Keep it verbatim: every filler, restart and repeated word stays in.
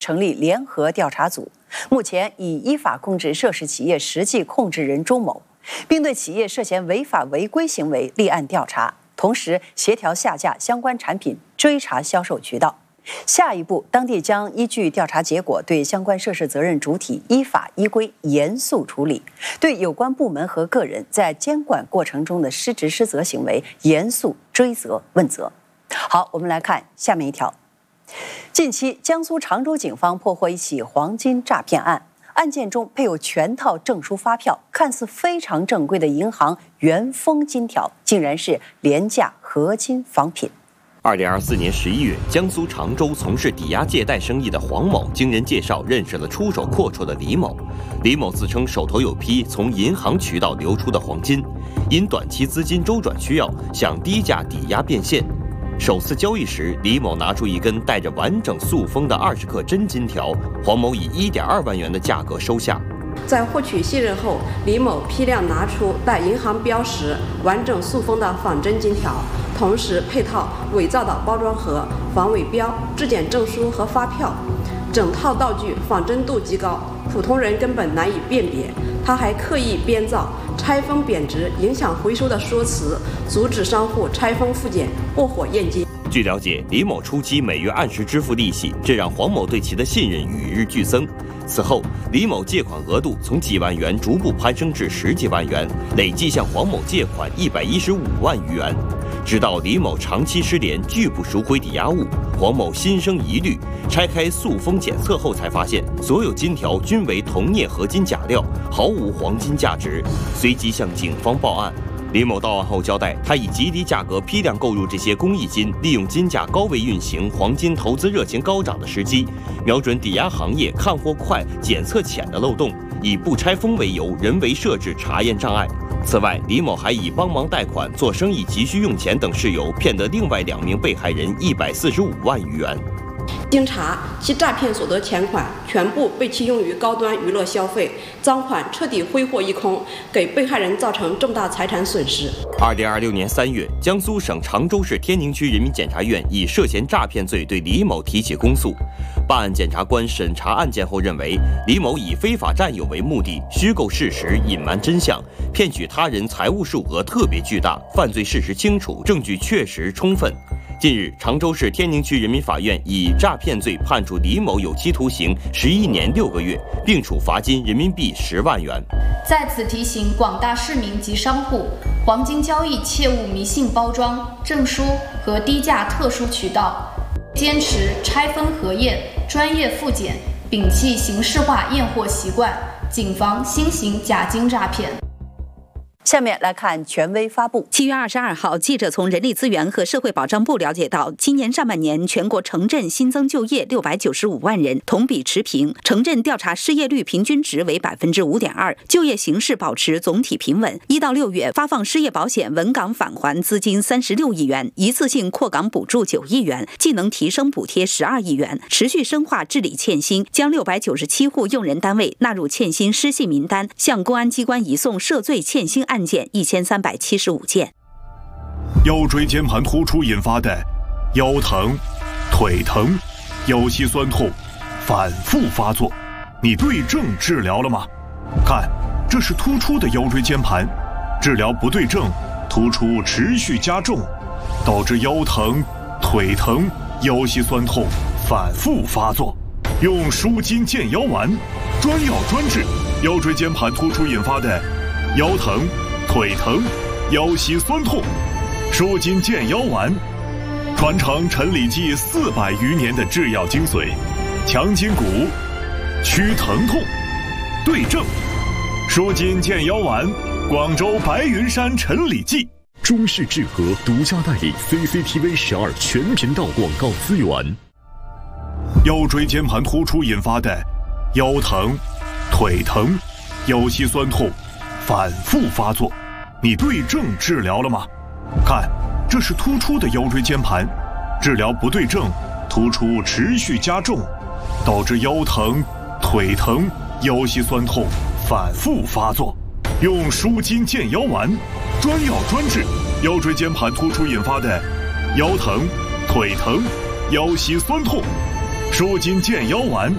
成立联合调查组，目前已依法控制涉事企业实际控制人周某，并对企业涉嫌违法违规行为立案调查，同时协调下架相关产品，追查销售渠道。下一步，当地将依据调查结果，对相关涉事责任主体依法依规严肃处理，对有关部门和个人在监管过程中的失职失责行为严肃追责问责。好，我们来看下面一条。近期，江苏常州警方破获一起黄金诈骗案，案件中配有全套证书发票，看似非常正规的银行原封金条，竟然是廉价合金仿品。 二零二四年十一月，江苏常州从事抵押借贷生意的黄某，经人介绍认识了出手阔绰的李某。李某自称手头有批从银行渠道流出的黄金，因短期资金周转需要，想低价抵押变现。首次交易时，李某拿出一根带着完整塑封的二十克真金条，黄某以一点二万元的价格收下。 在获取信任后，李某批量拿出带银行标识、完整塑封的仿真金条，同时配套伪造的包装盒、防伪标、质检证书和发票，整套道具仿真度极高，普通人根本难以辨别。他还刻意编造拆封贬值、影响回收的说辞，阻止商户拆封复检、过火验金。 据了解，李某初期每月按时支付利息，这让黄某对其的信任与日俱增。此后，李某借款额度从几万元逐步攀升至十几万元，累计向黄某借款一百一十五万余元。直到李某长期失联，拒不赎回抵押物，黄某心生疑虑，拆开塑封检测后才发现，所有金条均为铜镍合金假料，毫无黄金价值，随即向警方报案。李某到案后交代，他以极低价格批量购入这些工艺金，利用金价高位运行、黄金投资热情高涨的时机，瞄准抵押行业看货快、检测浅的漏洞，以不拆封为由，人为设置查验障碍。此外，李某还以帮忙贷款、做生意急需用钱等事由，骗得另外两名被害人一百四十五万余元。 经查，其诈骗所得钱款全部被其用于高端娱乐消费，赃款彻底挥霍一空，给被害人造成重大财产损失。 二零二六年三月，江苏省常州市天宁区人民检察院以涉嫌诈骗罪对李某提起公诉。办案检察官审查案件后认为，李某以非法占有为目的，虚构事实，隐瞒真相，骗取他人财物数额特别巨大，犯罪事实清楚，证据确实充分。近日，常州市天宁区人民法院以诈骗罪判处李某有期徒刑十一年六个月，并处罚金人民币十万元。 在此提醒广大市民及商户，黄金交易切勿迷信包装、证书和低价特殊渠道，坚持拆分核验、专业复检，摒弃形式化验货习惯，谨防新型假金诈骗。 下面来看权威发布。 七月二十二号，记者从人力资源和社会保障部了解到，今年上半年全国城镇新增就业六百九十五万人，同比持平。城镇调查失业率平均值为百分之五点二，就业形势保持总体平稳。一到六月，发放失业保险稳岗返还资金三十六亿元，一次性扩岗补助九亿元，技能提升补贴十二亿元，持续深化治理欠薪，将六百九十七户用人单位纳入欠薪失信名单，向公安机关移送涉罪欠薪案件一千三百七十五件。 腰椎间盘突出引发的腰疼、腿疼、腰膝酸痛反复发作，你对症治疗了吗？看，这是突出的腰椎间盘，治疗不对症，突出持续加重，导致腰疼、腿疼、腰膝酸痛反复发作。用舒筋健腰丸，专药专治腰椎间盘突出引发的腰疼、腿疼、腰膝酸痛。舒筋健腰丸，传承陈李济四百余年的制药精髓，强筋骨，祛疼痛，对症。舒筋健腰丸，广州白云山陈李济。 中视智和独家代理 C C T V 十二全频道广告资源。 腰椎间盘突出引发的腰疼、腿疼、腰膝酸痛反复发作，你对症治疗了吗？看，这是突出的腰椎间盘，治疗不对症，突出持续加重，导致腰疼、腿疼、腰膝酸痛反复发作。用舒筋健腰丸，专药专治腰椎间盘突出引发的腰疼、腿疼、腰膝酸痛。舒筋健腰丸，